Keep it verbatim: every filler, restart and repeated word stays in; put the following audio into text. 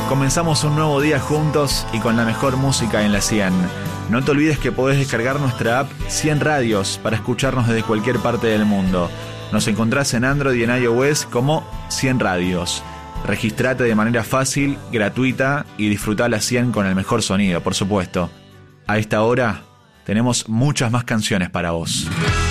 Comenzamos un nuevo día juntos y con la mejor música en la cien. No te olvides que podés descargar nuestra app cien Radios para escucharnos desde cualquier parte del mundo. Nos encontrás en Android y en iOS como cien Radios. Registrate de manera fácil, gratuita y disfrutá la cien con el mejor sonido, por supuesto. A esta hora tenemos muchas más canciones para vos.